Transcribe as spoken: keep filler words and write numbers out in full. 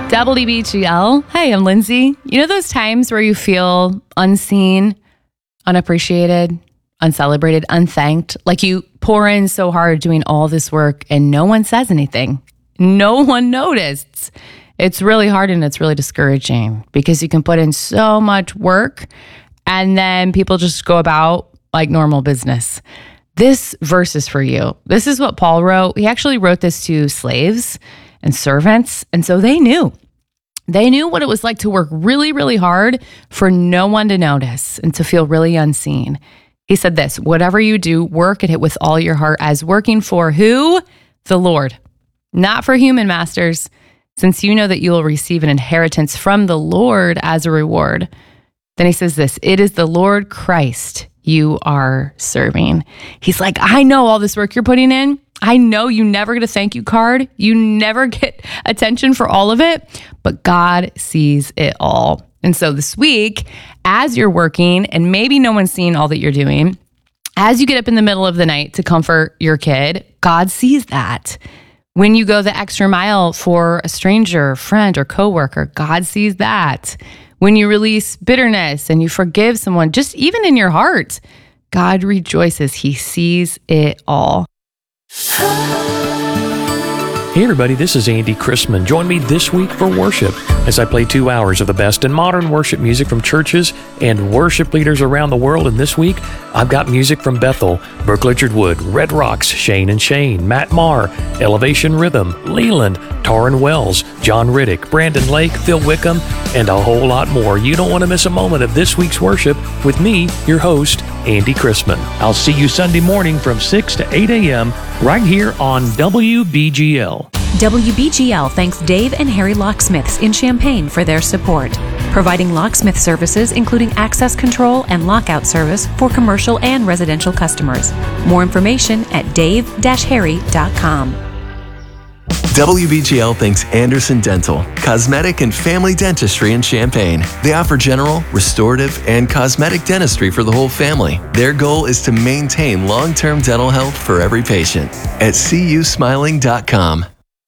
W B G L. Hey, I'm Lindsay. You know those times where you feel unseen, unappreciated, uncelebrated, unthanked? Like you pour in so hard doing all this work and no one says anything. No one noticed. It's really hard and it's really discouraging because you can put in so much work and then people just go about like normal business. This verse is for you. This is what Paul wrote. He actually wrote this to slaves and servants. And so they knew. They knew what it was like to work really, really hard for no one to notice and to feel really unseen. He said this, whatever you do, work at it with all your heart as working for who? The Lord, not for human masters, since you know that you will receive an inheritance from the Lord as a reward. Then he says this, it is the Lord Christ you are serving. He's like, I know all this work you're putting in. I know you never get a thank you card. You never get attention for all of it, but God sees it all. And so this week, as you're working and maybe no one's seeing all that you're doing, as you get up in the middle of the night to comfort your kid, God sees that. When you go the extra mile for a stranger, friend, or coworker, God sees that. When you release bitterness and you forgive someone, just even in your heart, God rejoices. He sees it all. Hey everybody, this is Andy Chrisman. Join me this week for worship as I play two hours of the best in modern worship music from churches and worship leaders around the world. And this week, I've got music from Bethel, Brooke Lichard Wood, Red Rocks, Shane and Shane, Matt Maher, Elevation Rhythm, Leland, Taryn Wells, John Riddick, Brandon Lake, Phil Wickham, and a whole lot more. You don't want to miss a moment of this week's worship with me, your host, Andy Chrisman. I'll see you Sunday morning from six to eight a.m. right here on W B G L. W B G L thanks Dave and Harry Locksmiths in Champaign for their support, providing locksmith services including access control and lockout service for commercial and residential customers. More information at dave dash harry dot com. W B G L thanks Anderson Dental, cosmetic and family dentistry in Champaign. They offer general, restorative, and cosmetic dentistry for the whole family. Their goal is to maintain long-term dental health for every patient. At c u smiling dot com.